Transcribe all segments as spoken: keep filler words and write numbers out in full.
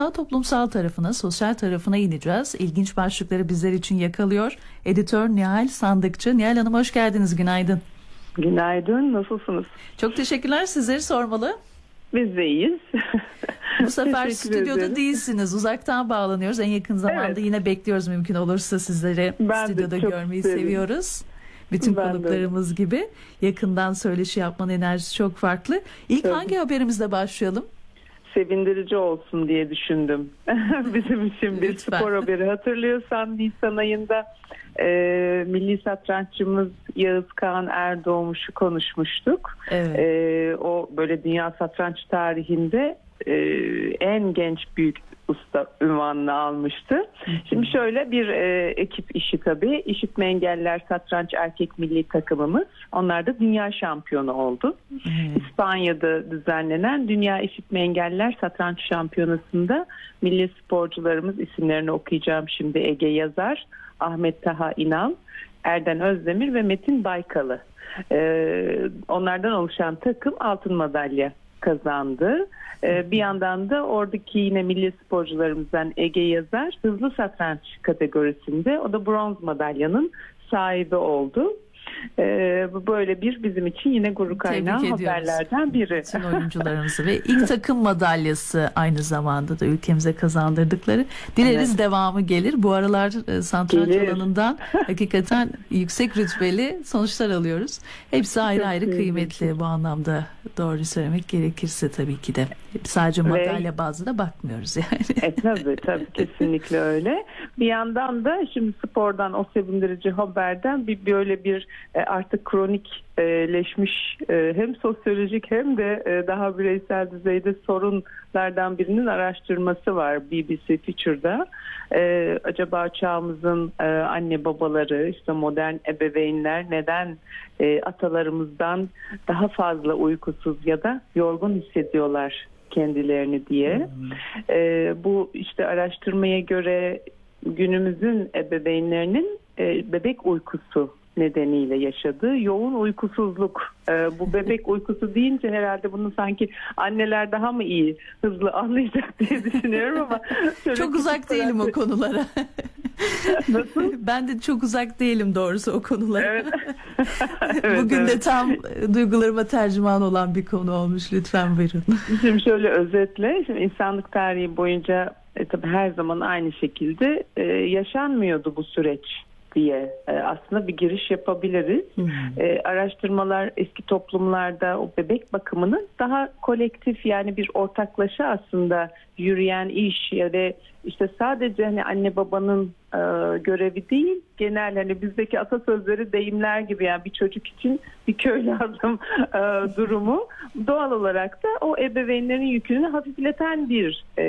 Toplumsal tarafına, sosyal tarafına ineceğiz. İlginç başlıkları bizler için yakalıyor. Editör Nihal Sandıkçı. Nihal Hanım hoş geldiniz. Günaydın. Günaydın. Nasılsınız? Çok teşekkürler. Sizleri sormalı. Biz de iyiyiz. Bu sefer stüdyoda ederim. Değilsiniz. Uzaktan bağlanıyoruz. En yakın zamanda evet. Yine bekliyoruz mümkün olursa sizleri ben stüdyoda görmeyi isterim. Seviyoruz. Bütün ben konuklarımız de. Gibi yakından söyleşi yapmanın enerjisi çok farklı. İlk Tabii. Hangi haberimizle başlayalım? Sevindirici olsun diye düşündüm. Bizim için bir Lütfen. Spor haberi. Hatırlıyorsan Nisan ayında e, milli satranççımız Yağız Kağan Erdoğmuş'u konuşmuştuk. Evet. E, o böyle dünya satranç tarihinde e, en genç büyük usta unvanını almıştı. Hı hı. Şimdi şöyle bir e, ekip işi tabii. İşitme engelliler satranç erkek milli takımımız. Onlar da dünya şampiyonu oldu. Hı hı. İspanya'da düzenlenen Dünya İşitme Engelliler Satranç Şampiyonası'nda milli sporcularımız, isimlerini okuyacağım şimdi: Ege Yazar, Ahmet Taha İnal, Erden Özdemir ve Metin Baykalı. Ee, onlardan oluşan takım altın madalya kazandı. Ee, bir yandan da oradaki yine milli sporcularımızdan Ege Yazar hızlı satranç kategorisinde, o da bronz madalyanın sahibi oldu. Ee, bu böyle bir bizim için yine gurur kaynağı haberlerden biri. Bütün oyuncularımızı ve ilk takım madalyası aynı zamanda da ülkemize kazandırdıkları. Dileriz evet. Devamı gelir. Bu aralar e, satranç gelir. Alanından hakikaten yüksek rütbeli sonuçlar alıyoruz. Hepsi ayrı Çok ayrı iyi. Kıymetli bu anlamda, doğru söylemek gerekirse tabii ki de. Sadece madalya ve, bazına bakmıyoruz yani. E, tabii tabii kesinlikle öyle. Bir yandan da şimdi spordan, o sevindirici haberden bir böyle bir artık kronikleşmiş hem sosyolojik hem de daha bireysel düzeyde sorunlardan birinin araştırması var B B C Feature'da. Acaba çağımızın anne babaları, işte modern ebeveynler neden atalarımızdan daha fazla uykusuz ya da yorgun hissediyorlar kendilerini diye. Hmm. Bu işte araştırmaya göre günümüzün ebeveynlerinin bebek uykusu nedeniyle yaşadığı yoğun uykusuzluk. Ee, bu bebek uykusu deyince herhalde bunu sanki anneler daha mı iyi, hızlı anlayacak diye düşünüyorum ama çok uzak değilim o konulara. Nasıl? Ben de çok uzak değilim doğrusu o konulara. Evet. evet, Bugün evet. de tam duygularıma tercüman olan bir konu olmuş. Lütfen buyurun. Şimdi şöyle özetle, şimdi insanlık tarihi boyunca e, tabii her zaman aynı şekilde e, yaşanmıyordu bu süreç diye e, aslında bir giriş yapabiliriz. Hmm. E, araştırmalar eski toplumlarda o bebek bakımının daha kolektif, yani bir ortaklaşa aslında yürüyen iş ya da işte sadece hani anne babanın e, görevi değil, genel hani bizdeki atasözleri, deyimler gibi, yani bir çocuk için bir köy lazım e, durumu doğal olarak da o ebeveynlerin yükünü hafifleten bir e,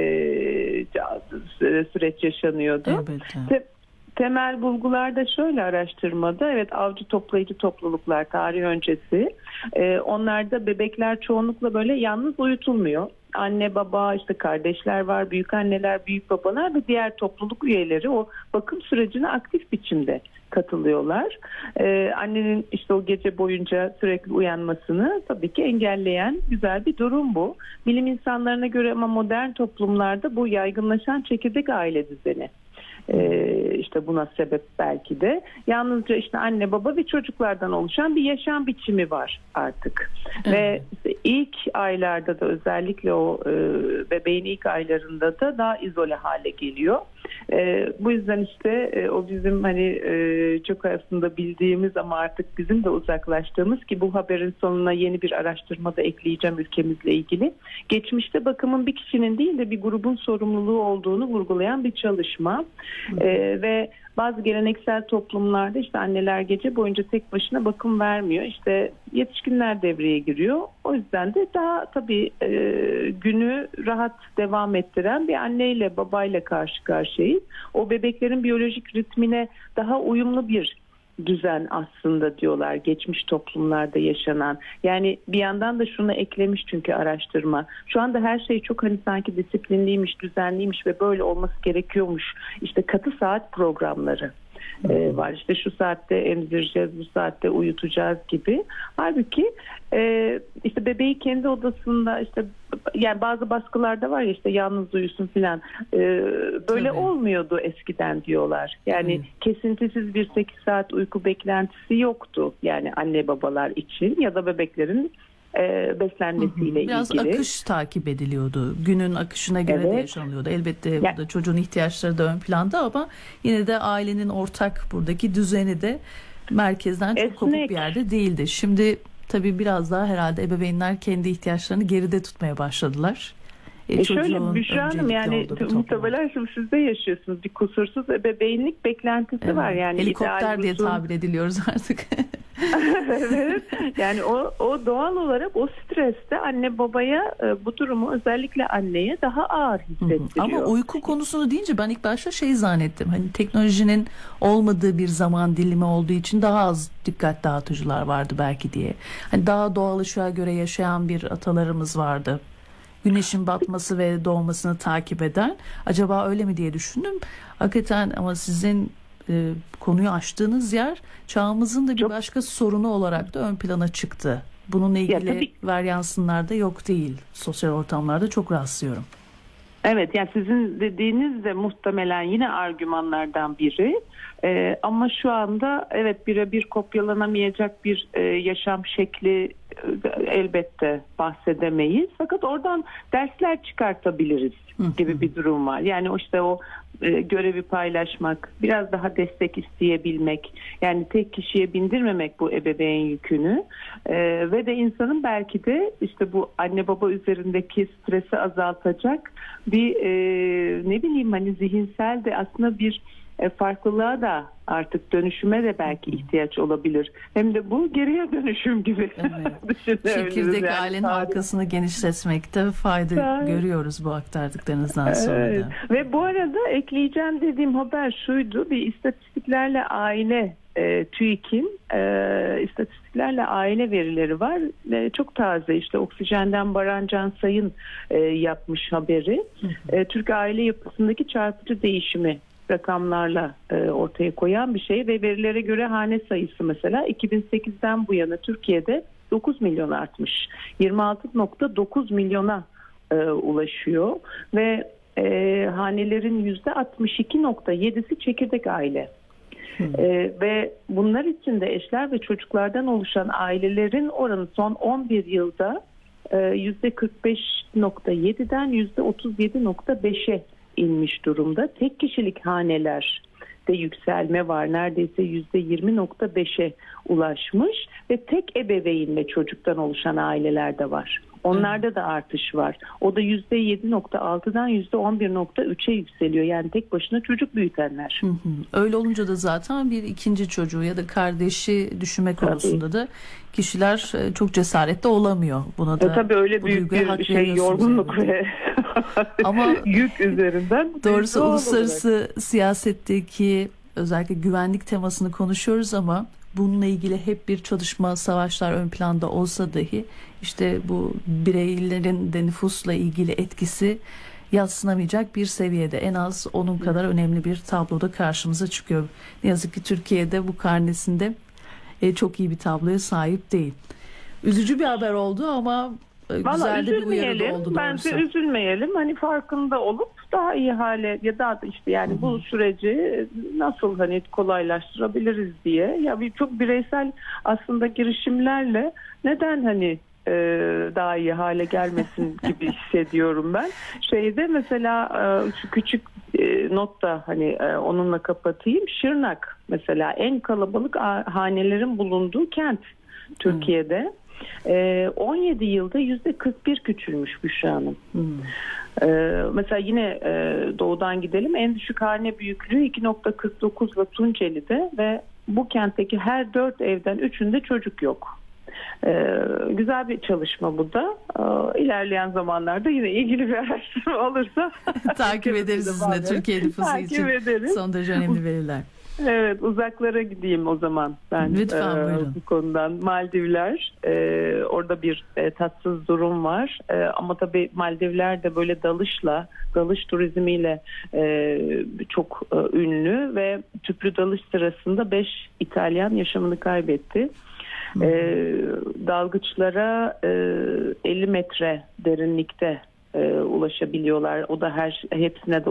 süreç yaşanıyordu. Evet. Temel bulgular da şöyle araştırmada: evet, avcı toplayıcı topluluklar tarih öncesi, e, onlarda bebekler çoğunlukla böyle yalnız uyutulmuyor. Anne baba, işte kardeşler var, büyük anneler, büyük babalar ve diğer topluluk üyeleri o bakım sürecine aktif biçimde katılıyorlar. Ee, annenin işte o gece boyunca sürekli uyanmasını tabii ki engelleyen güzel bir durum bu. Bilim insanlarına göre ama modern toplumlarda bu yaygınlaşan çekirdek aile düzeni. Ee, işte buna sebep belki de yalnızca işte anne baba ve çocuklardan oluşan bir yaşam biçimi var artık. Evet. Ve işte ilk aylarda da, özellikle o e, bebeğin ilk aylarında da daha izole hale geliyor. E, bu yüzden işte e, o bizim hani e, çok aslında bildiğimiz ama artık bizim de uzaklaştığımız, ki bu haberin sonuna yeni bir araştırma da ekleyeceğim ülkemizle ilgili. Geçmişte bakımın bir kişinin değil de bir grubun sorumluluğu olduğunu vurgulayan bir çalışma. Ee, ve bazı geleneksel toplumlarda işte anneler gece boyunca tek başına bakım vermiyor. İşte yetişkinler devreye giriyor. O yüzden de daha tabii e, günü rahat devam ettiren bir anneyle babayla karşı karşıyayız. O bebeklerin biyolojik ritmine daha uyumlu bir düzen aslında diyorlar geçmiş toplumlarda yaşanan. Yani bir yandan da şunu eklemiş çünkü araştırma: şu anda her şey çok hani sanki disiplinliymiş, düzenliymiş ve böyle olması gerekiyormuş. İşte katı saat programları. e, var. İşte şu saatte emzireceğiz, bu saatte uyutacağız gibi. Halbuki e, işte bebeği kendi odasında, işte yani bazı baskılarda var ya, işte yalnız uyusun filan. E, böyle Tabii. olmuyordu eskiden diyorlar. Yani hmm. kesintisiz bir sekiz saat uyku beklentisi yoktu. Yani anne babalar için ya da bebeklerin E, beslenmesiyle hı hı. Biraz ilgili. Biraz akış takip ediliyordu. Günün akışına göre evet. de yaşanıyordu. Elbette yani, burada çocuğun ihtiyaçları da ön planda ama yine de ailenin ortak buradaki düzeni de merkezden çok Esnek. kopuk bir yerde değildi. Şimdi tabii biraz daha herhalde ebeveynler kendi ihtiyaçlarını geride tutmaya başladılar. E, e şöyle Büşra Hanım, yani muhtemelen şimdi siz de yaşıyorsunuz. Bir kusursuz ebeveynlik beklentisi evet. var. Yani helikopter diye tabir ediliyoruz artık. Evet. Yani o, o doğal olarak o streste anne babaya e, bu durumu, özellikle anneye daha ağır hissettiriyor. Ama uyku konusunu deyince ben ilk başta şey zannettim. Hani teknolojinin olmadığı bir zaman dilimi olduğu için daha az dikkat dağıtıcılar vardı belki diye. Hani daha doğal ışığa göre yaşayan bir atalarımız vardı. Güneşin batması ve doğmasını takip eden. Acaba öyle mi diye düşündüm. Hakikaten ama sizin e, konuyu açtığınız yer çağımızın da bir Çok... başka sorunu olarak da ön plana çıktı. Bununla ilgili ya, tabii... varyansınlar da yok değil. Sosyal ortamlarda çok rastlıyorum. Evet, yani sizin dediğiniz de muhtemelen yine argümanlardan biri. Ee, ama şu anda evet birebir kopyalanamayacak bir e, yaşam şekli e, elbette bahsedemeyiz. Fakat oradan dersler çıkartabiliriz gibi bir durum var. Yani işte o e, görevi paylaşmak, biraz daha destek isteyebilmek, yani tek kişiye bindirmemek bu ebeveyn yükünü e, ve de insanın belki de işte bu anne baba üzerindeki stresi azaltacak bir e, ne bileyim hani zihinsel de aslında bir e, farklılığa da artık dönüşüme de belki ihtiyaç olabilir. Hem de bu geriye dönüşüm gibi. Evet. Çekirdek yani. Ailenin arkasını genişletmekte fayda evet. görüyoruz bu aktardıklarınızdan sonra evet. da. Ve bu arada ekleyeceğim dediğim haber şuydu. Bir istatistiklerle aile e, TÜİK'in e, istatistiklerle aile verileri var. E, çok taze, işte Oksijen'den Baran Can Sayın e, yapmış haberi. E, Türk aile yapısındaki çarpıcı değişimi rakamlarla e, ortaya koyan bir şey ve verilere göre hane sayısı mesela iki bin sekizden bu yana Türkiye'de dokuz milyon artmış. yirmi altı nokta dokuz milyona e, ulaşıyor ve e, hanelerin yüzde altmış iki nokta yedisi çekirdek aile. E, ve bunlar içinde eşler ve çocuklardan oluşan ailelerin oranı son on bir yılda e, yüzde kırk beş nokta yediden yüzde otuz yedi nokta beşe inmiş durumda. Tek kişilik hanelerde yükselme var. Neredeyse yüzde yirmi nokta beşe ulaşmış ve tek ebeveynle çocuktan oluşan aileler de var. Onlarda evet. da artış var. O da yüzde yedi nokta altıdan yüzde on bir nokta üçe yükseliyor. Yani tek başına çocuk büyütenler. Hı hı. Öyle olunca da zaten bir ikinci çocuğu ya da kardeşi düşünme konusunda tabii. da kişiler çok cesaretli olamıyor. Buna da e, tabii öyle büyük bir şey, yorgunluk ve ama yük üzerinden. Doğrusu uluslararası olarak. Siyasetteki özellikle güvenlik temasını konuşuyoruz ama bununla ilgili hep bir çalışma, savaşlar ön planda olsa dahi işte bu bireylerin de nüfusla ilgili etkisi yadsınamayacak bir seviyede. En az onun kadar önemli bir tabloda karşımıza çıkıyor. Ne yazık ki Türkiye'de bu karnesinde e, çok iyi bir tabloya sahip değil. Üzücü bir haber oldu ama güzel de bir uyarı da oldu doğrusu. Bence üzülmeyelim. Hani farkında olup daha iyi hale ya da işte yani Hı-hı. bu süreci nasıl hani kolaylaştırabiliriz diye. Ya bir çok bireysel aslında girişimlerle neden hani e, daha iyi hale gelmesin gibi hissediyorum ben. Şeyde mesela e, şu küçük e, notta hani e, onunla kapatayım. Şırnak mesela en kalabalık hanelerin bulunduğu kent Türkiye'de. Hı. on yedi yılda yüzde kırk bir küçülmüş Büşra Hanım. Hmm. Ee, mesela yine e, doğudan gidelim. En düşük hane büyüklüğü iki nokta kırk dokuzla Tunceli'de ve bu kentteki her dört evden üçünde çocuk yok. Ee, güzel bir çalışma bu da. Ee, ilerleyen zamanlarda yine ilgili bir araştırma olursa takip ederiz sizinle Türkiye nüfusu için. Ederiz. Son derece önemli veriler. Evet, uzaklara gideyim o zaman ben. Lütfen, e, buyurun. bu konudan. Maldivler, e, orada bir e, tatsız durum var. E, ama tabii Maldivler de böyle dalışla, dalış turizmiyle e, çok e, ünlü ve tüplü dalış sırasında beş İtalyan yaşamını kaybetti. E, dalgıçlara e, elli metre derinlikte e, ulaşabiliyorlar. O da her hepsine de